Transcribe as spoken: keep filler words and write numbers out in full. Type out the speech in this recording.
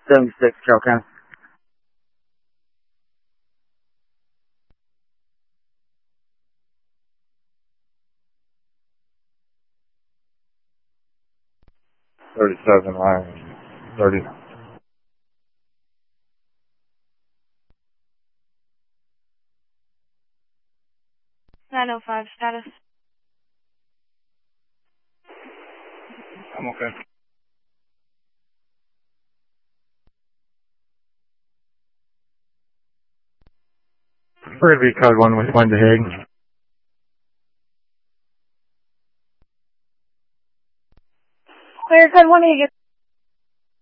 seventy-six, Carroll County. thirty-seven, line thirty. nine oh five status. I'm okay. We're going to be code one with one to Hague. Clear code one, you get